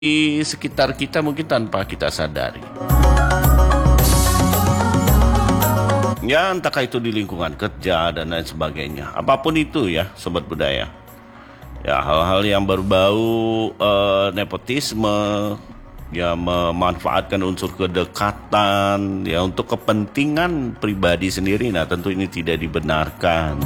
di sekitar kita mungkin tanpa kita sadari. Ya, entahkah itu di lingkungan kerja dan lain sebagainya. Apapun itu ya, sobat budaya. Ya, hal-hal yang berbau nepotisme, ya memanfaatkan unsur kedekatan ya untuk kepentingan pribadi sendiri. Nah, tentu ini tidak dibenarkan.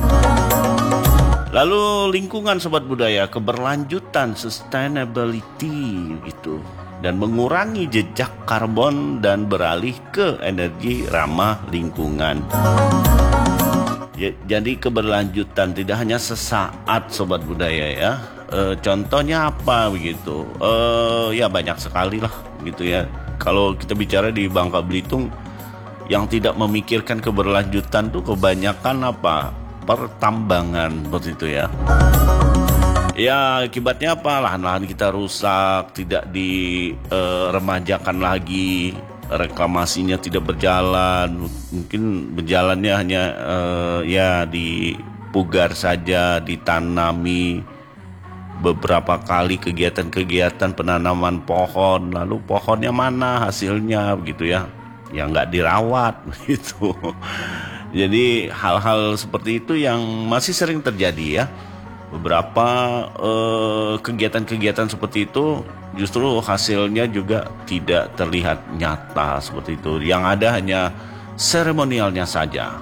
Lalu lingkungan sobat budaya, keberlanjutan, sustainability gitu, dan mengurangi jejak karbon dan beralih ke energi ramah lingkungan. Ya, jadi keberlanjutan tidak hanya sesaat sobat budaya ya. Contohnya apa begitu? Ya banyak sekali lah gitu ya. Kalau kita bicara di Bangka Belitung, yang tidak memikirkan keberlanjutan tuh kebanyakan apa? Pertambangan seperti itu ya. Ya akibatnya apa? Lahan-lahan kita rusak, tidak diremajakan lagi, reklamasinya tidak berjalan, mungkin berjalannya hanya ya dipugar saja, ditanami beberapa kali kegiatan-kegiatan penanaman pohon, lalu pohonnya mana hasilnya begitu ya, yang nggak dirawat gitu. Jadi hal-hal seperti itu yang masih sering terjadi ya. Beberapa kegiatan-kegiatan seperti itu justru hasilnya juga tidak terlihat nyata seperti itu. Yang ada hanya seremonialnya saja.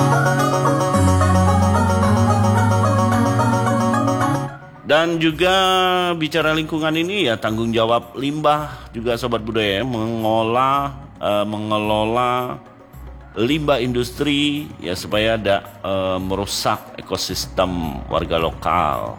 Dan juga bicara lingkungan ini ya, tanggung jawab limbah juga sobat budaya, mengelola limbah industri ya supaya tidak merusak ekosistem warga lokal.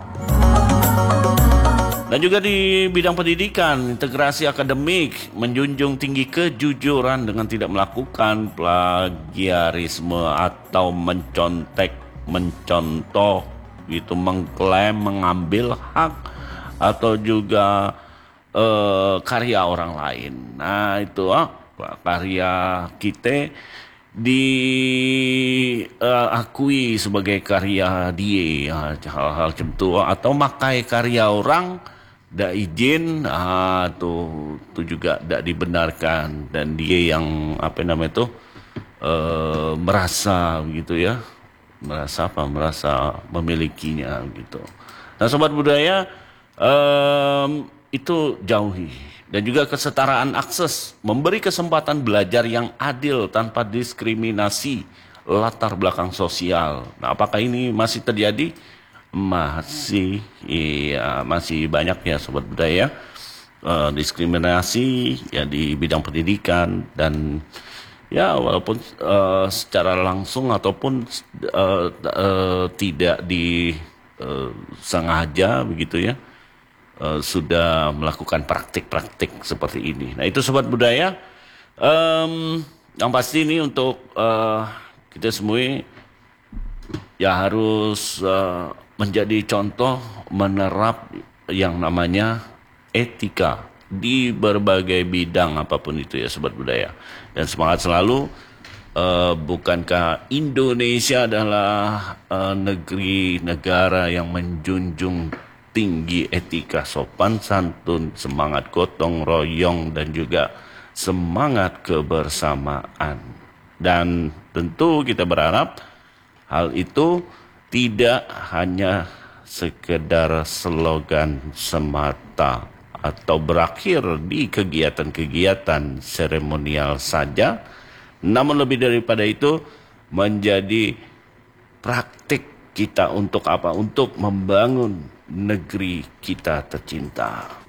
Dan juga di bidang pendidikan, integrasi akademik, menjunjung tinggi kejujuran dengan tidak melakukan plagiarisme atau mencontoh gitu, mengklaim mengambil hak atau juga karya orang lain. Nah itu karya kita diakui sebagai karya dia, hal-hal macam itu, atau makai karya orang dak izin, tuh juga dak dibenarkan, dan dia yang merasa gitu ya, merasa memilikinya gitu. Nah sobat budaya, itu jauhi. Dan juga kesetaraan akses, memberi kesempatan belajar yang adil tanpa diskriminasi latar belakang sosial. Nah, apakah ini masih terjadi? Masih, iya, masih banyak ya sobat budaya, diskriminasi ya di bidang pendidikan, dan ya walaupun secara langsung ataupun tidak disengaja begitu ya. Sudah melakukan praktik-praktik seperti ini. Nah itu sobat budaya, yang pasti ini untuk kita semua ya harus menjadi contoh menerap yang namanya etika di berbagai bidang apapun itu ya sobat budaya. Dan semangat selalu, bukankah Indonesia adalah negara yang menjunjung tinggi etika, sopan santun, semangat gotong royong, dan juga semangat kebersamaan. Dan tentu kita berharap hal itu tidak hanya sekedar slogan semata atau berakhir di kegiatan-kegiatan seremonial saja, namun lebih daripada itu menjadi praktik kita untuk apa? Untuk membangun negeri kita tercinta.